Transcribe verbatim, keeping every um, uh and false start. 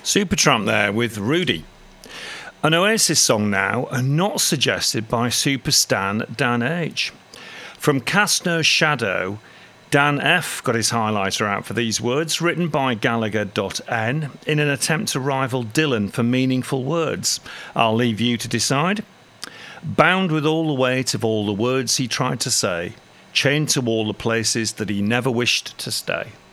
Supertramp there with Rudy. An Oasis song now, and not suggested by Superstan Dan H. From Cast No Shadow, Dan F got his highlighter out for these words, written by Gallagher.n in an attempt to rival Dylan for meaningful words. I'll leave you to decide. Bound with all the weight of all the words he tried to say, chained to all the places that he never wished to stay.